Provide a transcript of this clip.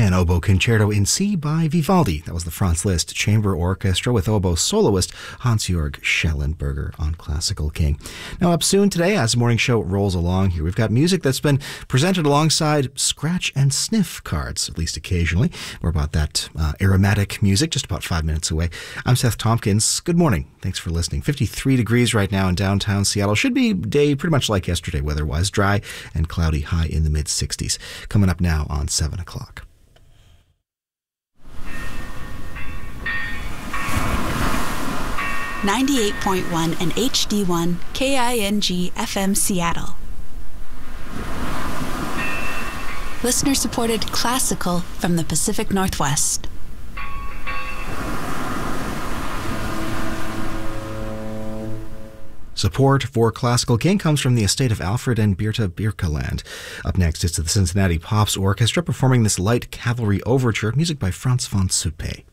Piano Oboe Concerto in C by Vivaldi. That was the Franz Liszt Chamber Orchestra with oboe soloist Hans-Jörg Schellenberger on Classical King. Now up soon today, as the morning show rolls along here, we've got music that's been presented alongside scratch and sniff cards, at least occasionally. More about that aromatic music just about 5 minutes away. I'm Seth Tompkins. Good morning. Thanks for listening. 53 degrees right now in downtown Seattle. Should be a day pretty much like yesterday weather-wise. Dry and cloudy, high in the mid-60s. Coming up now on 7 o'clock. .1 and HD1 KING FM Seattle. Listener-supported classical from the Pacific Northwest. Support for Classical King comes from the estate of Alfred and Birta Birkeland. Up next is the Cincinnati Pops Orchestra performing this light cavalry overture, music by Franz von Suppe.